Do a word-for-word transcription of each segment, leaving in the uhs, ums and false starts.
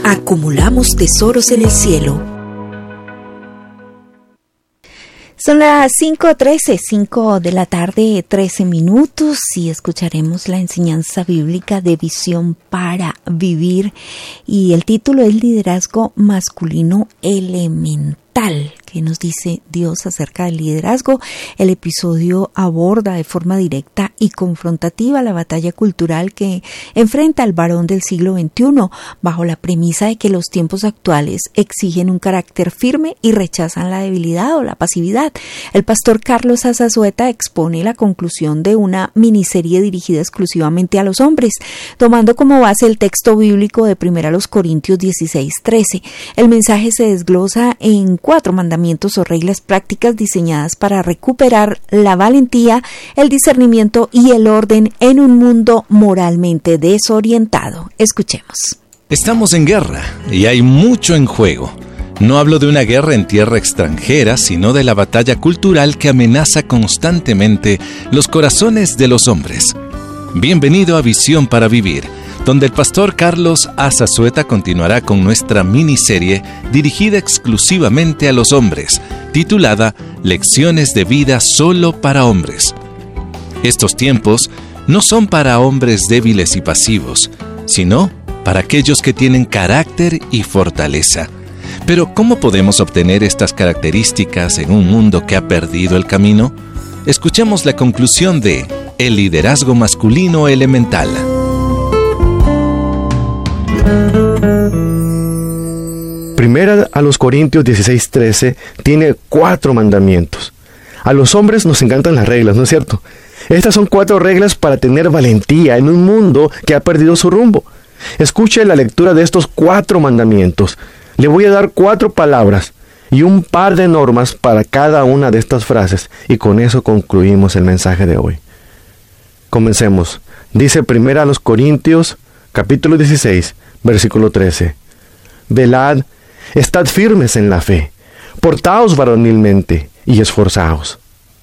Acumulamos tesoros en el cielo. Son las cinco trece, cinco de la tarde, trece minutos, y escucharemos la enseñanza bíblica de Visión para Vivir. Y el título es Liderazgo Masculino Elemental. ¿Qué nos dice Dios acerca del liderazgo? El episodio aborda de forma directa y confrontativa la batalla cultural que enfrenta al varón del siglo veintiuno, bajo la premisa de que los tiempos actuales exigen un carácter firme y rechazan la debilidad o la pasividad. El pastor Carlos Azazueta expone la conclusión de una miniserie dirigida exclusivamente a los hombres, tomando como base el texto bíblico de primera Corintios dieciséis trece. El mensaje se desglosa en cuatro mandamientos o reglas prácticas diseñadas para recuperar la valentía, el discernimiento y el orden en un mundo moralmente desorientado. Escuchemos. Estamos en guerra y hay mucho en juego. No hablo de una guerra en tierra extranjera, sino de la batalla cultural que amenaza constantemente los corazones de los hombres. Bienvenido a Visión para Vivir, donde el pastor Carlos Azazueta continuará con nuestra miniserie dirigida exclusivamente a los hombres, titulada Lecciones de vida solo para hombres. Estos tiempos no son para hombres débiles y pasivos, sino para aquellos que tienen carácter y fortaleza. Pero ¿cómo podemos obtener estas características en un mundo que ha perdido el camino? Escuchemos la conclusión de El liderazgo masculino elemental. Primera a los Corintios dieciséis trece tiene cuatro mandamientos. A los hombres nos encantan las reglas, ¿no es cierto? Estas son cuatro reglas para tener valentía en un mundo que ha perdido su rumbo. Escuche la lectura de estos cuatro mandamientos. Le voy a dar cuatro palabras y un par de normas para cada una de estas frases, y con eso concluimos el mensaje de hoy. Comencemos. Dice Primera a los Corintios, capítulo dieciséis, versículo trece. Velad, estad firmes en la fe, portaos varonilmente y esforzaos.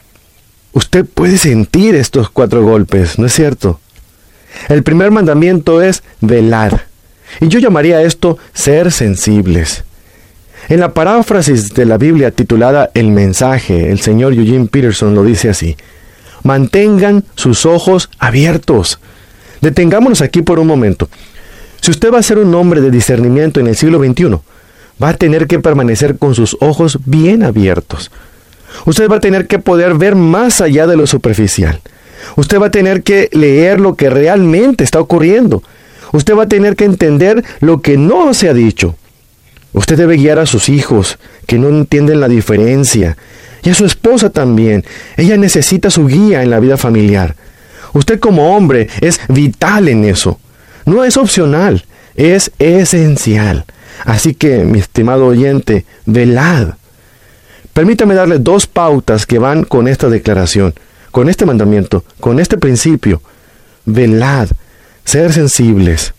Usted puede sentir estos cuatro golpes, ¿no es cierto? El primer mandamiento es velad, y yo llamaría esto ser sensibles. En la paráfrasis de la Biblia titulada El Mensaje, el señor Eugene Peterson lo dice así: mantengan sus ojos abiertos. Detengámonos aquí por un momento. Si usted va a ser un hombre de discernimiento en el siglo veintiuno, va a tener que permanecer con sus ojos bien abiertos. Usted va a tener que poder ver más allá de lo superficial. Usted va a tener que leer lo que realmente está ocurriendo. Usted va a tener que entender lo que no se ha dicho. Usted debe guiar a sus hijos, que no entienden la diferencia, y a su esposa también. Ella necesita su guía en la vida familiar. Usted como hombre es vital en eso. No es opcional, es esencial. Así que, mi estimado oyente, velad. Permítame darle dos pautas que van con esta declaración, con este mandamiento, con este principio. Velad, ser sensibles.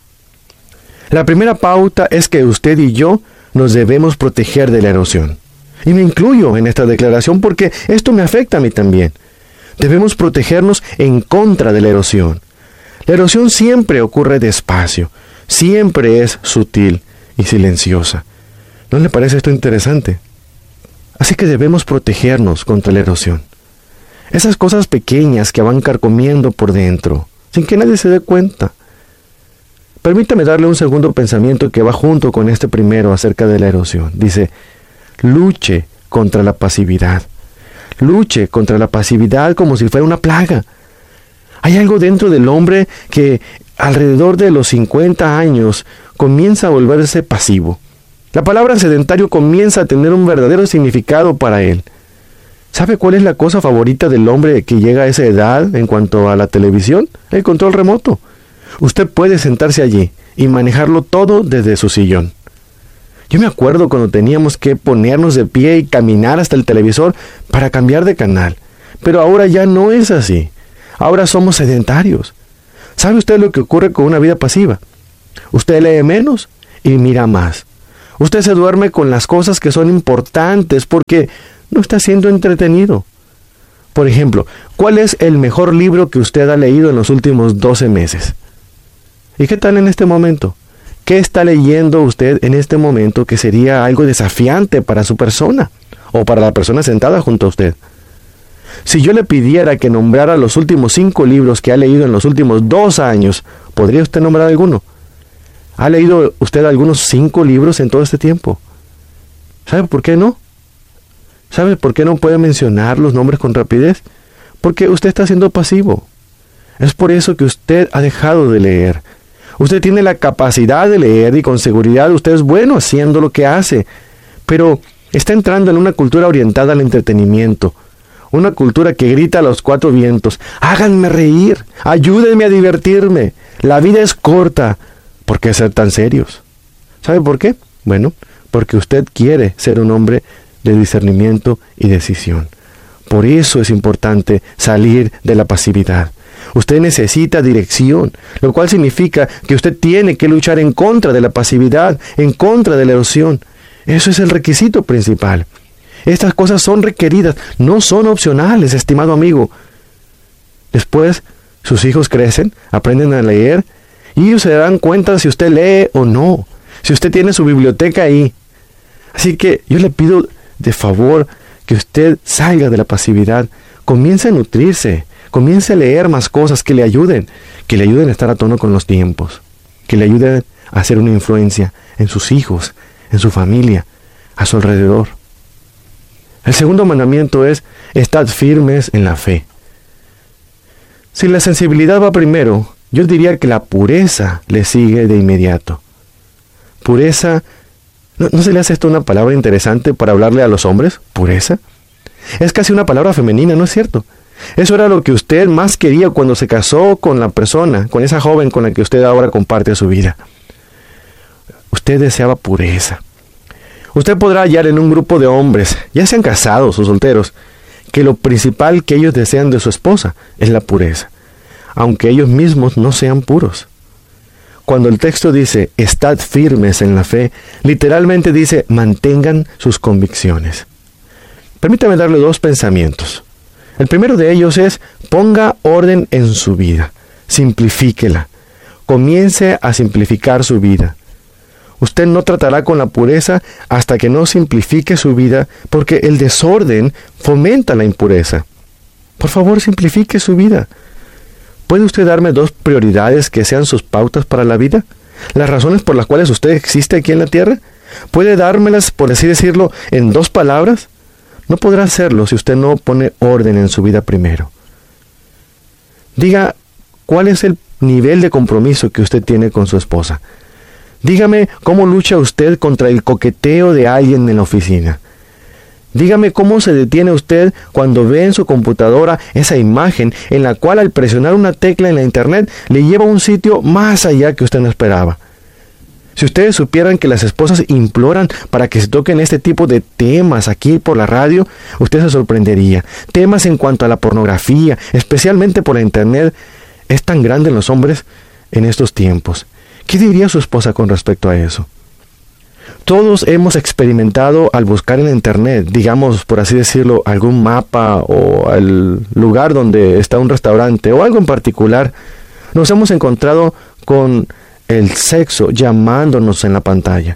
La primera pauta es que usted y yo nos debemos proteger de la erosión. Y me incluyo en esta declaración porque esto me afecta a mí también. Debemos protegernos en contra de la erosión. La erosión siempre ocurre despacio, siempre es sutil y silenciosa. ¿No le parece esto interesante? Así que debemos protegernos contra la erosión. Esas cosas pequeñas que van carcomiendo por dentro, sin que nadie se dé cuenta. Permítame darle un segundo pensamiento que va junto con este primero acerca de la erosión. Dice, luche contra la pasividad. Luche contra la pasividad como si fuera una plaga. Hay algo dentro del hombre que alrededor de los cincuenta años comienza a volverse pasivo. La palabra sedentario comienza a tener un verdadero significado para él. ¿Sabe cuál es la cosa favorita del hombre que llega a esa edad en cuanto a la televisión? El control remoto. Usted puede sentarse allí y manejarlo todo desde su sillón. Yo me acuerdo cuando teníamos que ponernos de pie y caminar hasta el televisor para cambiar de canal. Pero ahora ya no es así. Ahora somos sedentarios. ¿Sabe usted lo que ocurre con una vida pasiva? Usted lee menos y mira más. Usted se duerme con las cosas que son importantes porque no está siendo entretenido. Por ejemplo, ¿cuál es el mejor libro que usted ha leído en los últimos doce meses? ¿Y qué tal en este momento? ¿Qué está leyendo usted en este momento que sería algo desafiante para su persona o para la persona sentada junto a usted? Si yo le pidiera que nombrara los últimos cinco libros que ha leído en los últimos dos años, ¿podría usted nombrar alguno? ¿Ha leído usted algunos cinco libros en todo este tiempo? ¿Sabe por qué no? ¿Sabe por qué no puede mencionar los nombres con rapidez? Porque usted está siendo pasivo. Es por eso que usted ha dejado de leer. Usted tiene la capacidad de leer y con seguridad usted es bueno haciendo lo que hace, pero está entrando en una cultura orientada al entretenimiento, una cultura que grita a los cuatro vientos: háganme reír, ayúdenme a divertirme, la vida es corta, ¿por qué ser tan serios? ¿Sabe por qué? Bueno, porque usted quiere ser un hombre de discernimiento y decisión. Por eso es importante salir de la pasividad. Usted necesita dirección, lo cual significa que usted tiene que luchar en contra de la pasividad, en contra de la erosión. Eso es el requisito principal. Estas cosas son requeridas, no son opcionales, estimado amigo. Después, sus hijos crecen, aprenden a leer, y ellos se darán cuenta si usted lee o no, si usted tiene su biblioteca ahí. Así que yo le pido de favor que usted salga de la pasividad, comience a nutrirse, comience a leer más cosas que le ayuden, que le ayuden a estar a tono con los tiempos, que le ayuden a hacer una influencia en sus hijos, en su familia, a su alrededor. El segundo mandamiento es: estad firmes en la fe. Si la sensibilidad va primero, yo diría que la pureza le sigue de inmediato. Pureza, ¿no, ¿no se le hace esto una palabra interesante para hablarle a los hombres? ¿Pureza? Es casi una palabra femenina, ¿no es cierto? Eso era lo que usted más quería cuando se casó con la persona, con esa joven con la que usted ahora comparte su vida. Usted deseaba pureza. Usted podrá hallar en un grupo de hombres, ya sean casados o solteros, que lo principal que ellos desean de su esposa es la pureza, aunque ellos mismos no sean puros. Cuando el texto dice: estad firmes en la fe, literalmente dice: mantengan sus convicciones. Permítame darle dos pensamientos. El primero de ellos es: ponga orden en su vida, simplifíquela, comience a simplificar su vida. Usted no tratará con la pureza hasta que no simplifique su vida, porque el desorden fomenta la impureza. Por favor, simplifique su vida. ¿Puede usted darme dos prioridades que sean sus pautas para la vida? ¿Las razones por las cuales usted existe aquí en la tierra? ¿Puede dármelas, por así decirlo, en dos palabras? No podrá hacerlo si usted no pone orden en su vida primero. Diga, ¿cuál es el nivel de compromiso que usted tiene con su esposa? Dígame cómo lucha usted contra el coqueteo de alguien en la oficina. Dígame cómo se detiene usted cuando ve en su computadora esa imagen en la cual al presionar una tecla en la internet le lleva a un sitio más allá que usted no esperaba. Si ustedes supieran que las esposas imploran para que se toquen este tipo de temas aquí por la radio, usted se sorprendería. Temas en cuanto a la pornografía, especialmente por la internet, es tan grande en los hombres en estos tiempos. ¿Qué diría su esposa con respecto a eso? Todos hemos experimentado al buscar en internet, digamos, por así decirlo, algún mapa o el lugar donde está un restaurante o algo en particular, nos hemos encontrado con el sexo llamándonos en la pantalla.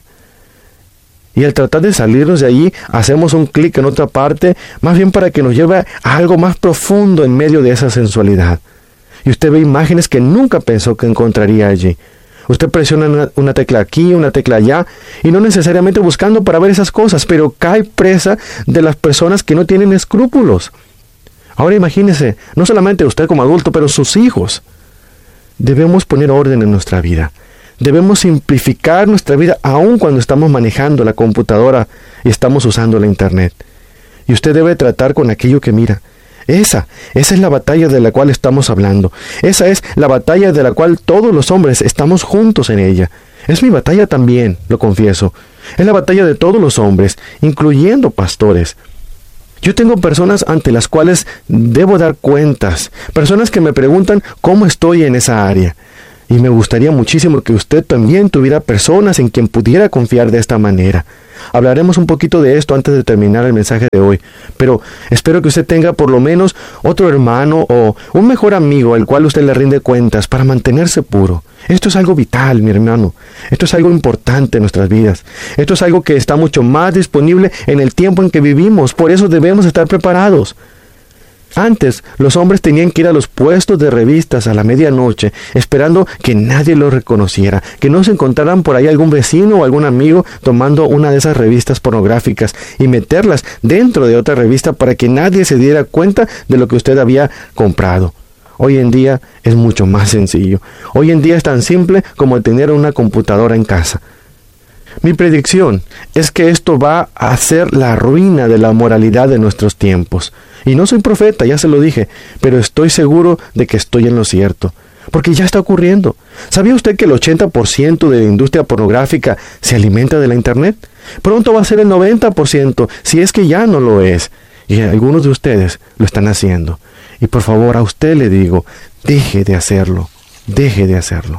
Y al tratar de salirnos de allí, hacemos un clic en otra parte, más bien para que nos lleve a algo más profundo en medio de esa sensualidad. Y usted ve imágenes que nunca pensó que encontraría allí. Usted presiona una, una tecla aquí, una tecla allá, y no necesariamente buscando para ver esas cosas, pero cae presa de las personas que no tienen escrúpulos. Ahora imagínese, no solamente usted como adulto, pero sus hijos. Debemos poner orden en nuestra vida. Debemos simplificar nuestra vida aun cuando estamos manejando la computadora y estamos usando la internet. Y usted debe tratar con aquello que mira. Esa, esa es la batalla de la cual estamos hablando. Esa es la batalla de la cual todos los hombres estamos juntos en ella. Es mi batalla también, lo confieso. Es la batalla de todos los hombres, incluyendo pastores. Yo tengo personas ante las cuales debo dar cuentas, personas que me preguntan cómo estoy en esa área. Y me gustaría muchísimo que usted también tuviera personas en quien pudiera confiar de esta manera. Hablaremos un poquito de esto antes de terminar el mensaje de hoy, pero espero que usted tenga por lo menos otro hermano o un mejor amigo al cual usted le rinde cuentas para mantenerse puro Esto es algo vital, mi hermano. Esto es algo importante en nuestras vidas. Esto es algo que está mucho más disponible en el tiempo en que vivimos. Por eso debemos estar preparados. Antes, los hombres tenían que ir a los puestos de revistas a la medianoche, esperando que nadie los reconociera, que no se encontraran por ahí algún vecino o algún amigo tomando una de esas revistas pornográficas y meterlas dentro de otra revista para que nadie se diera cuenta de lo que usted había comprado. Hoy en día es mucho más sencillo. Hoy en día es tan simple como tener una computadora en casa. Mi predicción es que esto va a ser la ruina de la moralidad de nuestros tiempos. Y no soy profeta, ya se lo dije, pero estoy seguro de que estoy en lo cierto, porque ya está ocurriendo. ¿Sabía usted que el ochenta por ciento de la industria pornográfica se alimenta de la Internet? Pronto va a ser el noventa por ciento, si es que ya no lo es. Y algunos de ustedes lo están haciendo. Y por favor, a usted le digo, deje de hacerlo, deje de hacerlo.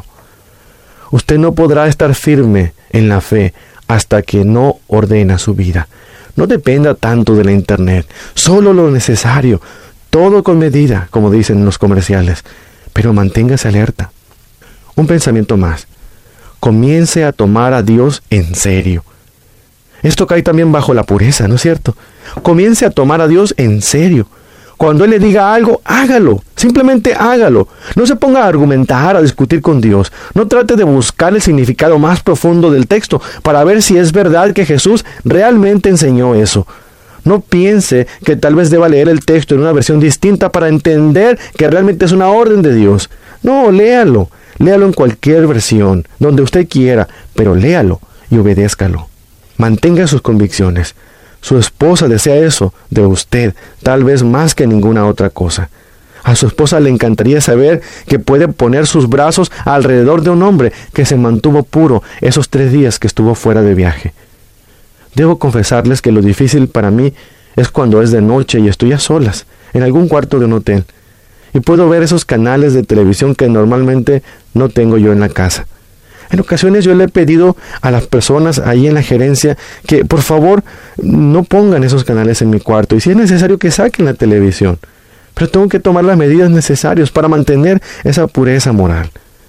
Usted no podrá estar firme en la fe hasta que no ordena su vida. No dependa tanto de la Internet, solo lo necesario, todo con medida, como dicen los comerciales, pero manténgase alerta. Un pensamiento más, comience a tomar a Dios en serio. Esto cae también bajo la pureza, ¿no es cierto? Comience a tomar a Dios en serio. Cuando Él le diga algo, hágalo, simplemente hágalo. No se ponga a argumentar, a discutir con Dios. No trate de buscar el significado más profundo del texto para ver si es verdad que Jesús realmente enseñó eso. No piense que tal vez deba leer el texto en una versión distinta para entender que realmente es una orden de Dios. No, léalo, léalo en cualquier versión, donde usted quiera, pero léalo y obedézcalo. Mantenga sus convicciones. Su esposa desea eso de usted, tal vez más que ninguna otra cosa. A su esposa le encantaría saber que puede poner sus brazos alrededor de un hombre que se mantuvo puro esos tres días que estuvo fuera de viaje. Debo confesarles que lo difícil para mí es cuando es de noche y estoy a solas, en algún cuarto de un hotel, y puedo ver esos canales de televisión que normalmente no tengo yo en la casa. En ocasiones yo le he pedido a las personas ahí en la gerencia que por favor no pongan esos canales en mi cuarto y si es necesario que saquen la televisión. Pero tengo que tomar las medidas necesarias para mantener esa pureza moral.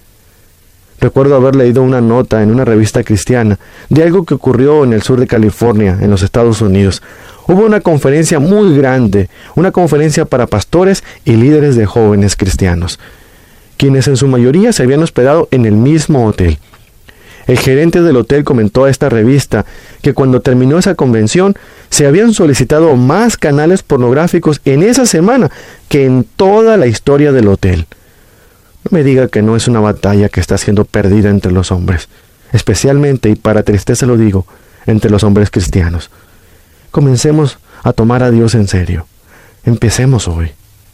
Recuerdo haber leído una nota en una revista cristiana de algo que ocurrió en el sur de California, en los Estados Unidos. Hubo una conferencia muy grande, una conferencia para pastores y líderes de jóvenes cristianos, quienes en su mayoría se habían hospedado en el mismo hotel. El gerente del hotel comentó a esta revista que cuando terminó esa convención se habían solicitado más canales pornográficos en esa semana que en toda la historia del hotel. No me diga que no es una batalla que está siendo perdida entre los hombres, especialmente, y para tristeza lo digo, entre los hombres cristianos. Comencemos a tomar a Dios en serio. Empecemos hoy.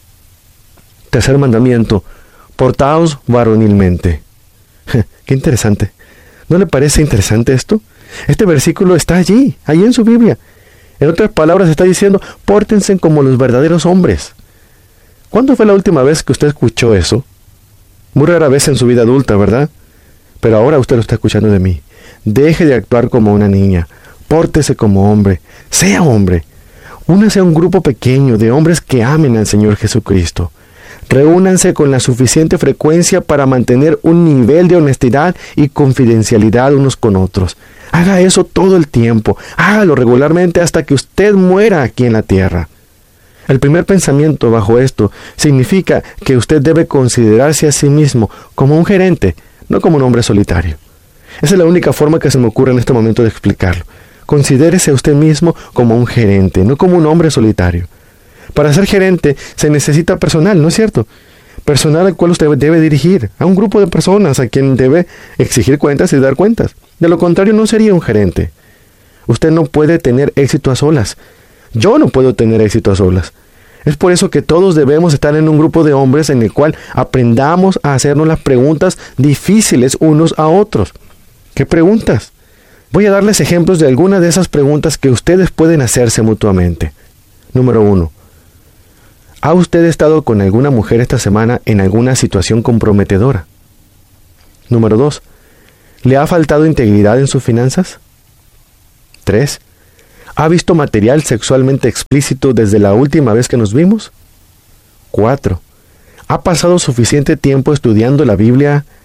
Tercer mandamiento: portaos varonilmente. Qué interesante. ¿No le parece interesante esto? Este versículo está allí, allí en su Biblia. En otras palabras está diciendo, pórtense como los verdaderos hombres. ¿Cuándo fue la última vez que usted escuchó eso? Muy rara vez en su vida adulta, ¿verdad? Pero ahora usted lo está escuchando de mí. Deje de actuar como una niña. Pórtese como hombre. Sea hombre. Únase a un grupo pequeño de hombres que amen al Señor Jesucristo. Reúnanse con la suficiente frecuencia para mantener un nivel de honestidad y confidencialidad unos con otros. Haga eso todo el tiempo. Hágalo regularmente hasta que usted muera aquí en la tierra. El primer pensamiento bajo esto significa que usted debe considerarse a sí mismo como un gerente, no como un hombre solitario. Esa es la única forma que se me ocurre en este momento de explicarlo. Considérese a usted mismo como un gerente, no como un hombre solitario. Para ser gerente se necesita personal, ¿no es cierto? Personal al cual usted debe dirigir, a un grupo de personas a quien debe exigir cuentas y dar cuentas. De lo contrario, no sería un gerente. Usted no puede tener éxito a solas. Yo no puedo tener éxito a solas. Es por eso que todos debemos estar en un grupo de hombres en el cual aprendamos a hacernos las preguntas difíciles unos a otros. ¿Qué preguntas? Voy a darles ejemplos de algunas de esas preguntas que ustedes pueden hacerse mutuamente. Número uno. ¿Ha usted estado con alguna mujer esta semana en alguna situación comprometedora? Número dos. ¿Le ha faltado integridad en sus finanzas? tres. ¿Ha visto material sexualmente explícito desde la última vez que nos vimos? cuatro. ¿Ha pasado suficiente tiempo estudiando la Biblia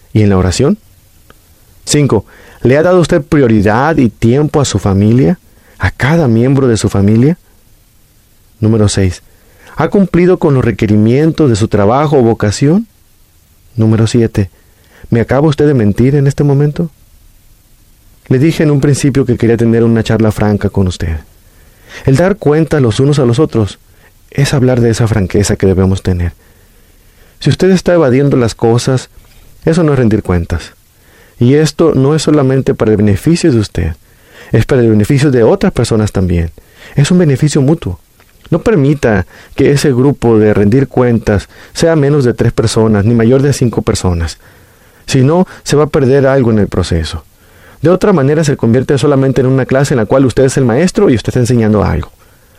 y en la oración? cinco. ¿Le ha dado usted prioridad y tiempo a su familia, a cada miembro de su familia? Número seis. ¿Ha cumplido con los requerimientos de su trabajo o vocación? Número siete. ¿Me acaba usted de mentir en este momento? Le dije en un principio que quería tener una charla franca con usted. El dar cuenta los unos a los otros es hablar de esa franqueza que debemos tener. Si usted está evadiendo las cosas, eso no es rendir cuentas. Y esto no es solamente para el beneficio de usted, es para el beneficio de otras personas también. Es un beneficio mutuo. No permita que ese grupo de rendir cuentas sea menos de tres personas, ni mayor de cinco personas. Si no, se va a perder algo en el proceso. De otra manera se convierte solamente en una clase en la cual usted es el maestro y usted está enseñando algo.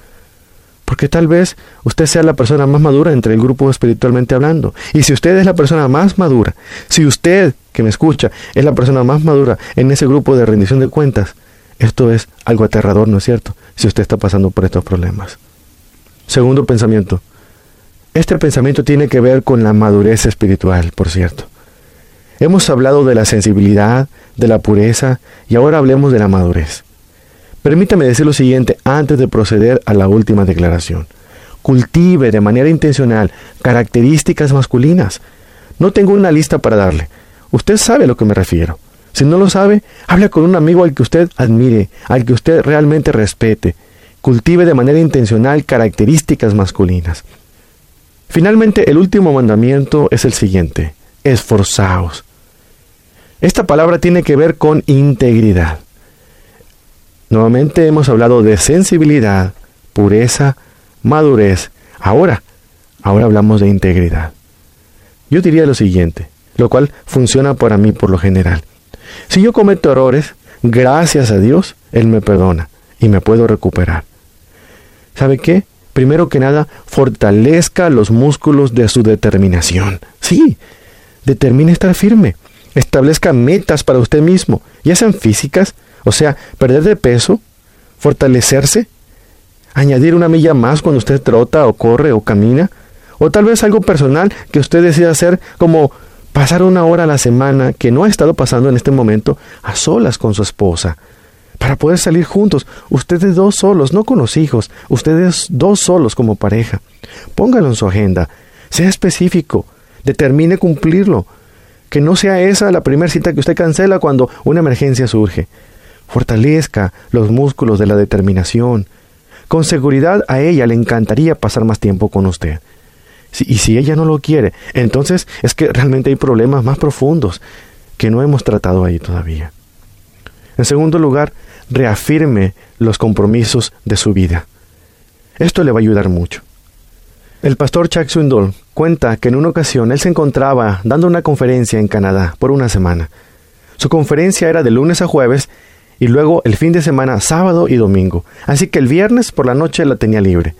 Porque tal vez usted sea la persona más madura entre el grupo espiritualmente hablando. Y si usted es la persona más madura, si usted, que me escucha, es la persona más madura en ese grupo de rendición de cuentas, esto es algo aterrador, ¿no es cierto? Si usted está pasando por estos problemas. Segundo pensamiento. Este pensamiento tiene que ver con la madurez espiritual, por cierto. Hemos hablado de la sensibilidad, de la pureza, y ahora hablemos de la madurez. Permítame decir lo siguiente antes de proceder a la última declaración. Cultive de manera intencional características masculinas. No tengo una lista para darle. Usted sabe a lo que me refiero. Si no lo sabe, hable con un amigo al que usted admire, al que usted realmente respete. Cultive de manera intencional características masculinas. Finalmente, el último mandamiento es el siguiente: esforzaos. Esta palabra tiene que ver con integridad. Nuevamente hemos hablado de sensibilidad, pureza, madurez. Ahora, ahora hablamos de integridad. Yo diría lo siguiente, lo cual funciona para mí por lo general. Si yo cometo errores, gracias a Dios, Él me perdona y me puedo recuperar. ¿Sabe qué? Primero que nada, fortalezca los músculos de su determinación. Sí, determine estar firme. Establezca metas para usted mismo, ya sean físicas, o sea, perder de peso, fortalecerse, añadir una milla más cuando usted trota o corre o camina, o tal vez algo personal que usted decida hacer, como pasar una hora a la semana, que no ha estado pasando en este momento, a solas con su esposa, para poder salir juntos, ustedes dos solos, no con los hijos, ustedes dos solos como pareja. Póngalo en su agenda, sea específico, determine cumplirlo, que no sea esa la primera cita que usted cancela cuando una emergencia surge. Fortalezca los músculos de la determinación. Con seguridad a ella le encantaría pasar más tiempo con usted. Si, y si ella no lo quiere, entonces es que realmente hay problemas más profundos que no hemos tratado ahí todavía. En segundo lugar, reafirme los compromisos de su vida. Esto le va a ayudar mucho. El pastor Chuck Swindoll cuenta que en una ocasión él se encontraba dando una conferencia en Canadá por una semana. Su conferencia era de lunes a jueves y luego el fin de semana sábado y domingo, así que el viernes por la noche la tenía libre.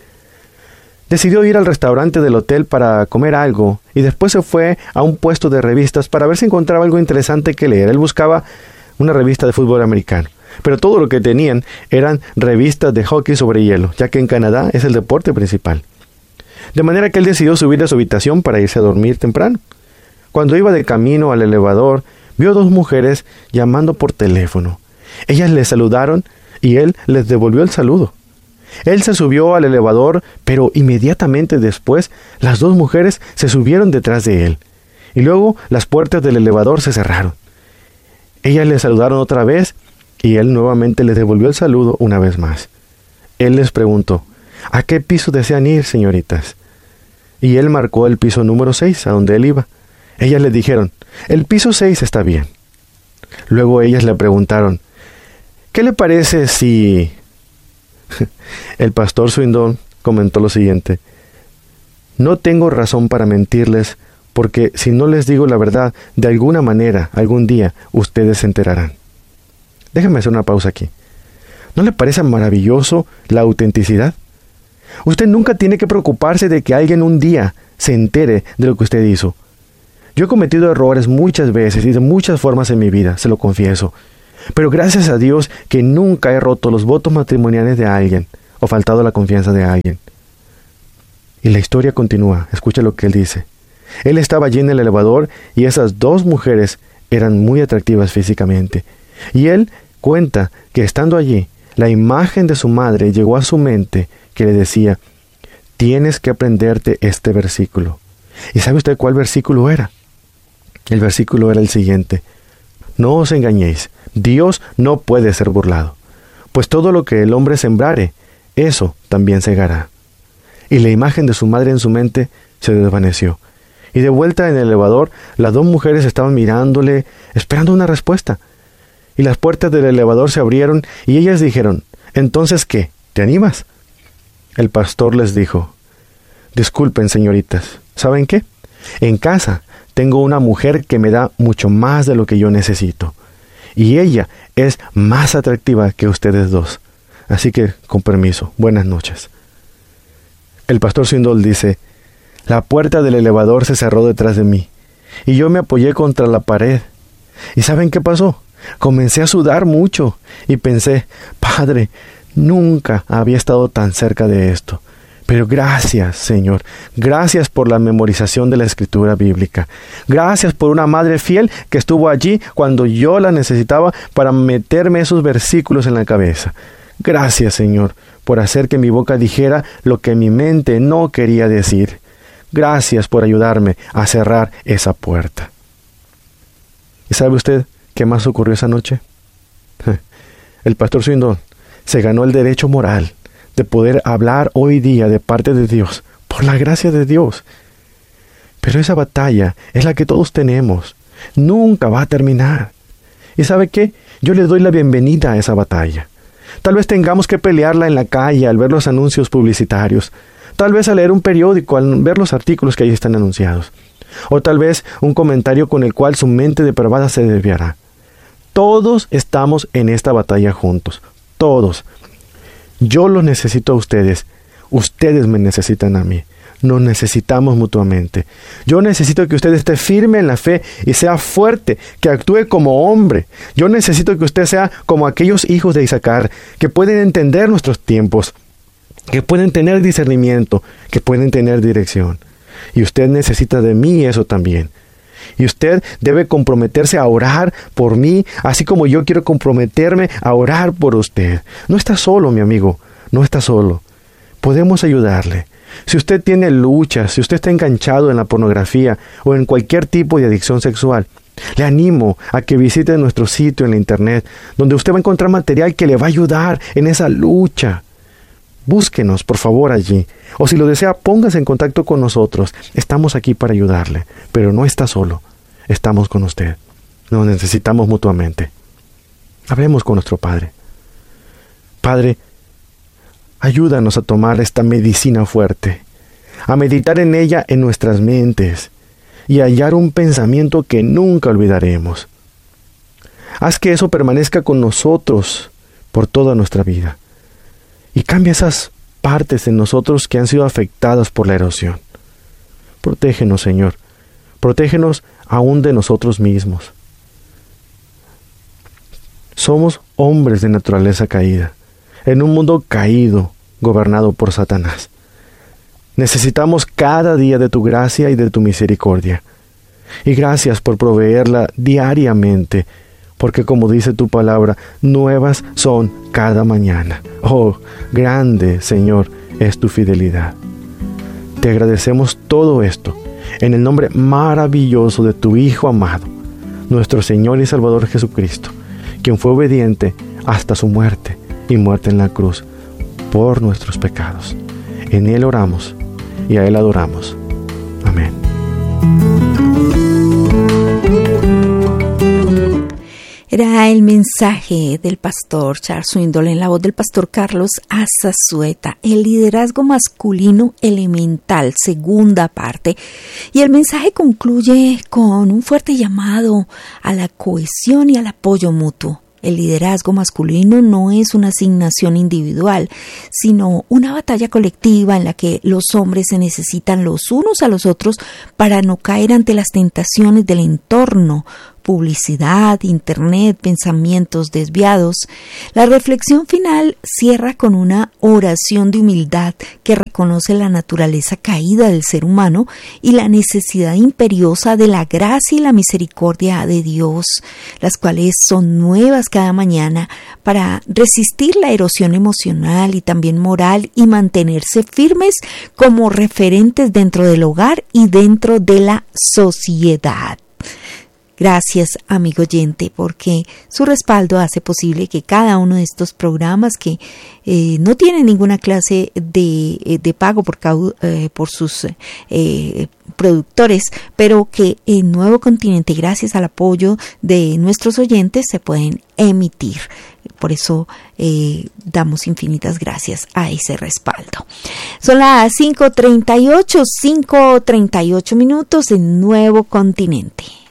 Decidió ir al restaurante del hotel para comer algo y después se fue a un puesto de revistas para ver si encontraba algo interesante que leer. Él buscaba una revista de fútbol americano, pero todo lo que tenían eran revistas de hockey sobre hielo, ya que en Canadá es el deporte principal. De manera que él decidió subir a su habitación para irse a dormir temprano. Cuando iba de camino al elevador, vio dos mujeres llamando por teléfono. Ellas le saludaron y él les devolvió el saludo. Él se subió al elevador, pero inmediatamente después las dos mujeres se subieron detrás de él. Y luego las puertas del elevador se cerraron. Ellas le saludaron otra vez y él nuevamente les devolvió el saludo una vez más. Él les preguntó: ¿a qué piso desean ir, señoritas? Y él marcó el piso número seis, a donde él iba. Ellas le dijeron: el piso seis está bien. Luego ellas le preguntaron: ¿qué le parece si...? El pastor Swindoll comentó lo siguiente: no tengo razón para mentirles, porque si no les digo la verdad, de alguna manera, algún día, ustedes se enterarán. Déjenme hacer una pausa aquí. ¿No le parece maravilloso la autenticidad? Usted nunca tiene que preocuparse de que alguien un día se entere de lo que usted hizo. Yo he cometido errores muchas veces y de muchas formas en mi vida, se lo confieso. Pero gracias a Dios que nunca he roto los votos matrimoniales de alguien o faltado la confianza de alguien. Y la historia continúa. Escucha lo que él dice. Él estaba allí en el elevador y esas dos mujeres eran muy atractivas físicamente. Y él cuenta que estando allí, la imagen de su madre llegó a su mente que le decía: tienes que aprenderte este versículo. ¿Y sabe usted cuál versículo era? El versículo era el siguiente: no os engañéis, Dios no puede ser burlado, pues todo lo que el hombre sembrare, eso también segará. Y la imagen de su madre en su mente se desvaneció. Y de vuelta en el elevador, las dos mujeres estaban mirándole, esperando una respuesta. Y las puertas del elevador se abrieron y ellas dijeron: ¿entonces qué? ¿Te animas? El pastor les dijo: disculpen, señoritas, ¿saben qué? En casa tengo una mujer que me da mucho más de lo que yo necesito. Y ella es más atractiva que ustedes dos. Así que, con permiso, buenas noches. El pastor Swindoll dice: la puerta del elevador se cerró detrás de mí, y yo me apoyé contra la pared. ¿Y saben qué pasó? Comencé a sudar mucho, y pensé: Padre, nunca había estado tan cerca de esto. Pero gracias, Señor, gracias por la memorización de la Escritura bíblica. Gracias por una madre fiel que estuvo allí cuando yo la necesitaba para meterme esos versículos en la cabeza. Gracias, Señor, por hacer que mi boca dijera lo que mi mente no quería decir. Gracias por ayudarme a cerrar esa puerta. ¿Y sabe usted qué más ocurrió esa noche? El pastor Swindoll se ganó el derecho moral de poder hablar hoy día de parte de Dios, por la gracia de Dios. Pero esa batalla es la que todos tenemos. Nunca va a terminar. ¿Y sabe qué? Yo le doy la bienvenida a esa batalla. Tal vez tengamos que pelearla en la calle al ver los anuncios publicitarios. Tal vez al leer un periódico, al ver los artículos que ahí están anunciados. O tal vez un comentario con el cual su mente depravada se desviará. Todos estamos en esta batalla juntos. Todos. Yo los necesito a ustedes. Ustedes me necesitan a mí. Nos necesitamos mutuamente. Yo necesito que usted esté firme en la fe y sea fuerte, que actúe como hombre. Yo necesito que usted sea como aquellos hijos de Isaacar, que pueden entender nuestros tiempos, que pueden tener discernimiento, que pueden tener dirección. Y usted necesita de mí eso también. Y usted debe comprometerse a orar por mí, así como yo quiero comprometerme a orar por usted. No está solo, mi amigo, no está solo. Podemos ayudarle. Si usted tiene luchas, si usted está enganchado en la pornografía o en cualquier tipo de adicción sexual, le animo a que visite nuestro sitio en la internet, donde usted va a encontrar material que le va a ayudar en esa lucha. Búsquenos, por favor, allí. O si lo desea, póngase en contacto con nosotros. Estamos aquí para ayudarle. Pero no está solo. Estamos con usted. Nos necesitamos mutuamente. Hablemos con nuestro Padre. Padre, ayúdanos a tomar esta medicina fuerte, a meditar en ella en nuestras mentes y a hallar un pensamiento que nunca olvidaremos. Haz que eso permanezca con nosotros por toda nuestra vida. Y cambia esas partes en nosotros que han sido afectadas por la erosión. Protégenos, Señor. Protégenos aún de nosotros mismos. Somos hombres de naturaleza caída, en un mundo caído, gobernado por Satanás. Necesitamos cada día de tu gracia y de tu misericordia. Y gracias por proveerla diariamente, porque como dice tu palabra, nuevas son cada mañana. Oh, grande, Señor, es tu fidelidad. Te agradecemos todo esto en el nombre maravilloso de tu Hijo amado, nuestro Señor y Salvador Jesucristo, quien fue obediente hasta su muerte y muerte en la cruz por nuestros pecados. En Él oramos y a Él adoramos. Amén. Era el mensaje del pastor Charles Swindoll en la voz del pastor Carlos Azazueta, el liderazgo masculino elemental, segunda parte. Y el mensaje concluye con un fuerte llamado a la cohesión y al apoyo mutuo. El liderazgo masculino no es una asignación individual, sino una batalla colectiva en la que los hombres se necesitan los unos a los otros para no caer ante las tentaciones del entorno, publicidad, internet, pensamientos desviados. La reflexión final cierra con una oración de humildad que reconoce la naturaleza caída del ser humano y la necesidad imperiosa de la gracia y la misericordia de Dios, las cuales son nuevas cada mañana para resistir la erosión emocional y también moral y mantenerse firmes como referentes dentro del hogar y dentro de la sociedad. Gracias, amigo oyente, porque su respaldo hace posible que cada uno de estos programas que eh, no tienen ninguna clase de, de pago por, eh, por sus eh, productores, pero que en Nuevo Continente, gracias al apoyo de nuestros oyentes, se pueden emitir. Por eso eh, damos infinitas gracias a ese respaldo. Son las cinco treinta y ocho, cinco treinta y ocho minutos en Nuevo Continente.